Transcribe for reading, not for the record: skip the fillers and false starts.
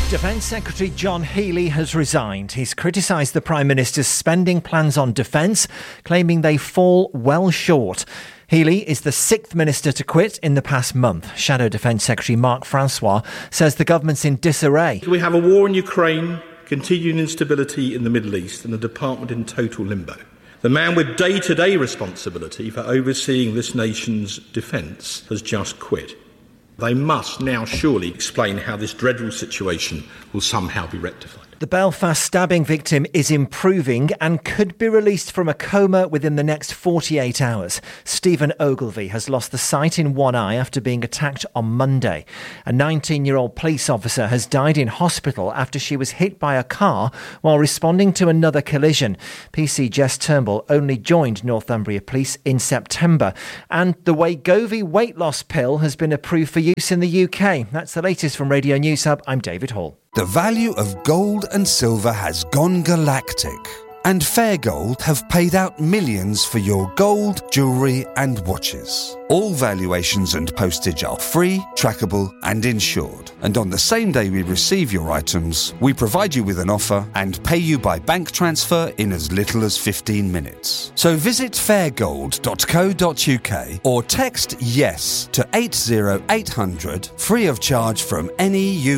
Defence Secretary John Healey has resigned. He's criticised the Prime Minister's spending plans on defence, claiming they fall well short. Healey is the sixth minister to quit in the past month. Shadow Defence Secretary Mark Francois says the government's in disarray. We have a war in Ukraine, continuing instability in the Middle East, and the department in total limbo. The man with day-to-day responsibility for overseeing this nation's defence has just quit. They must now surely explain how this dreadful situation will somehow be rectified. The Belfast stabbing victim is improving and could be released from a coma within the next 48 hours. Stephen Ogilvie has lost the sight in one eye after being attacked on Monday. A 19-year-old police officer has died in hospital after she was hit by a car while responding to another collision. PC Jess Turnbull only joined Northumbria Police in September. And the Wegovy weight loss pill has been approved for use in the UK. That's the latest from Radio News Hub. I'm David Hall. The value of gold and silver has gone galactic, and Fair Gold have paid out millions for your gold, jewellery and watches. All valuations and postage are free, trackable and insured. And on the same day we receive your items, we provide you with an offer and pay you by bank transfer in as little as 15 minutes. So visit fairgold.co.uk or text YES to 80800 free of charge from any